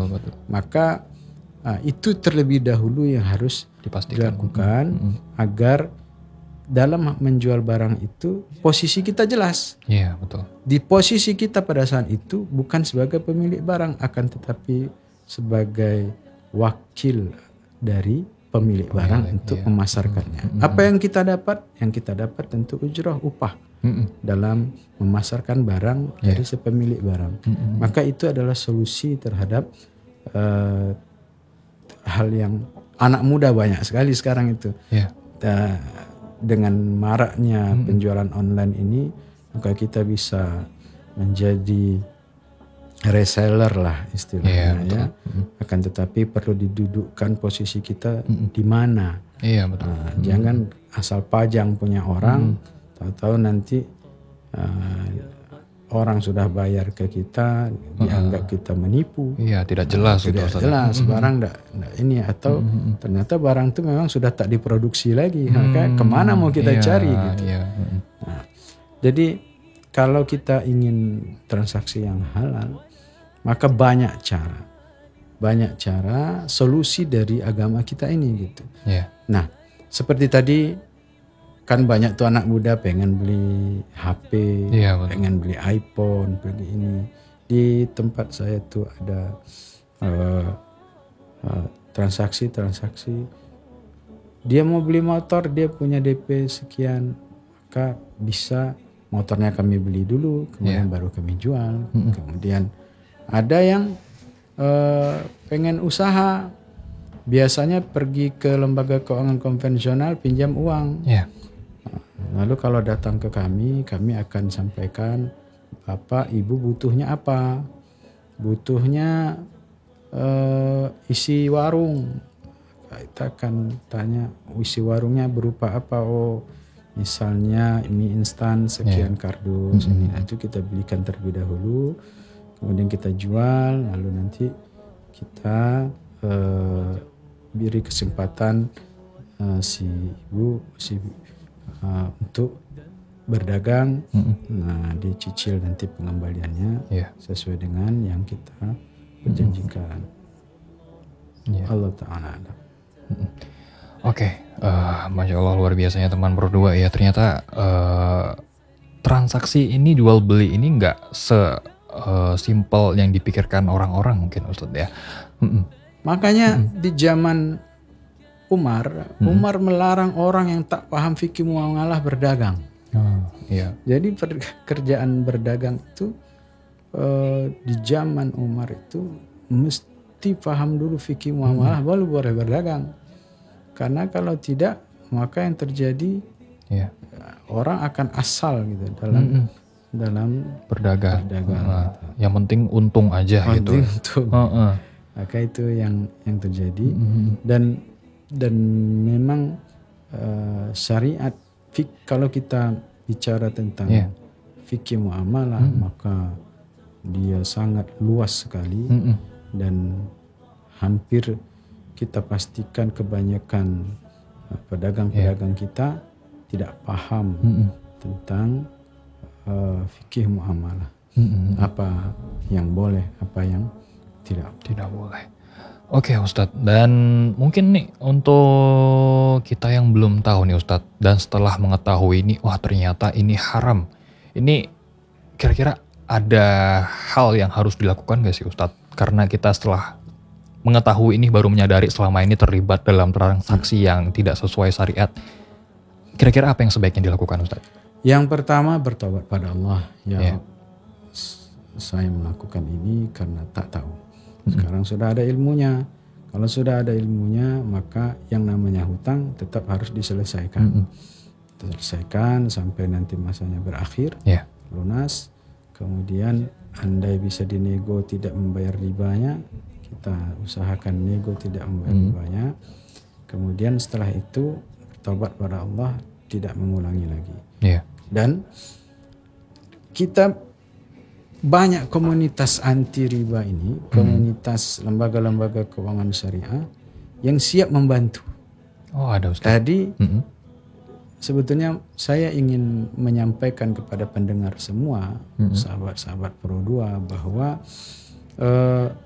betul. Maka itu terlebih dahulu yang harus Dipastikan. dilakukan agar dalam menjual barang itu posisi kita jelas. Iya, betul. Di posisi kita pada saat itu bukan sebagai pemilik barang, akan tetapi sebagai wakil dari pemilik barang untuk memasarkannya. Apa yang kita dapat? Yang kita dapat tentu ujrah, upah dalam memasarkan barang dari si pemilik barang. Maka itu adalah solusi terhadap hal yang anak muda banyak sekali sekarang itu. Dengan maraknya penjualan online ini, maka kita bisa menjadi reseller lah istilahnya ya. Akan tetapi perlu didudukkan posisi kita di mana. Iya, betul. Jangan asal pajang punya orang, tahu-tahu nanti orang sudah bayar ke kita dianggap kita menipu. Iya, tidak jelas tidak gitu. Jelas barang enggak ini, atau ternyata barang itu memang sudah tak diproduksi lagi. Maka kemana mau kita cari gitu. Nah, jadi kalau kita ingin transaksi yang halal, maka banyak cara solusi dari agama kita ini gitu. Nah, seperti tadi kan banyak tuh anak muda pengen beli HP, pengen beli iPhone, beli ini. Di tempat saya tuh ada transaksi. Dia mau beli motor, dia punya DP sekian, maka bisa motornya kami beli dulu, kemudian baru kami jual. Kemudian ada yang pengen usaha, biasanya pergi ke lembaga keuangan konvensional pinjam uang. Lalu kalau datang ke kami akan sampaikan, Bapak Ibu butuhnya apa? Butuhnya isi warung. Kita akan tanya, isi warungnya berupa apa? Oh, misalnya mie instan sekian kardus. Itu kita belikan terlebih dahulu, kemudian kita jual, lalu nanti kita beri kesempatan si ibu untuk berdagang. Nah, dicicil nanti pengembaliannya sesuai dengan yang kita perjanjikan. Allah Ta'ala ada. Oke, Masya Allah, luar biasanya teman berdua ya. Ternyata transaksi ini, jual beli ini nggak simple yang dipikirkan orang-orang mungkin Ustadz ya. Makanya di zaman Umar melarang orang yang tak paham fikih muamalah berdagang. Jadi pekerjaan berdagang itu di zaman Umar itu mesti paham dulu fikih muamalah baru boleh berdagang. Karena kalau tidak, maka yang terjadi orang akan asal gitu dalam berdagang. Gitu. Yang penting untung aja gitu. Untung. Maka itu yang terjadi. Dan memang syariat kalau kita bicara tentang fikih muamalah, maka dia sangat luas sekali dan hampir kita pastikan kebanyakan pedagang-pedagang kita tidak paham tentang fikih muamalah. Apa yang boleh, apa yang tidak boleh. Oke Ustadz, dan mungkin nih untuk kita yang belum tahu nih Ustadz, dan setelah mengetahui ini, wah ternyata ini haram. Ini kira-kira ada hal yang harus dilakukan gak sih Ustadz? Karena kita setelah mengetahui ini baru menyadari selama ini terlibat dalam transaksi yang tidak sesuai syariat. Kira-kira apa yang sebaiknya dilakukan Ustadz? Yang pertama, bertobat pada Allah. Saya melakukan ini karena tak tahu. Sekarang sudah ada ilmunya. Kalau sudah ada ilmunya, maka yang namanya hutang tetap harus diselesaikan. Selesaikan sampai nanti masanya berakhir, lunas. Kemudian andai bisa dinego tidak membayar ribanya, kita usahakan nego tidak membayar ribanya. Kemudian setelah itu bertobat pada Allah, tidak mengulangi lagi. Dan kita banyak komunitas anti riba ini, komunitas lembaga-lembaga keuangan syariah yang siap membantu. Oh, ada Ustaz. Tadi sebetulnya saya ingin menyampaikan kepada pendengar semua, sahabat-sahabat Pro 2, bahwa